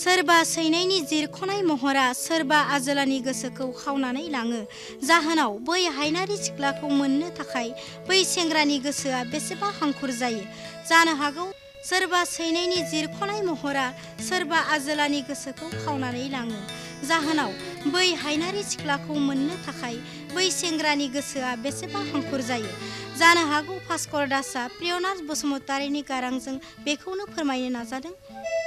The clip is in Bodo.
सोरबा सैनायनि जिरख'नाय महरा सोरबा आजोलानि गोसोखौ खावनानै लाङो। जाहोनाव बै हायनारि सिख्लाखौ मोननो थाखाय बै सेंग्रानि गोसोआ बेसेबा हांखुर जायो। जानो हागौ सोरबा सैनायनि जिरख'नाय महरा सोरबा आजोलानि गोसोखौ खावनानै लाङो। जाहोनाव बै हायनारि सिख्लाखौ मोननो थाखाय बै सेंग्रानि गोसोआ बेसेबा हांखुर जायो। जानो हागौ भास्कर दासआ प्रियनाथ बसुमतारीनि गारांजों बेखौनो फोरमायनो नाजादों।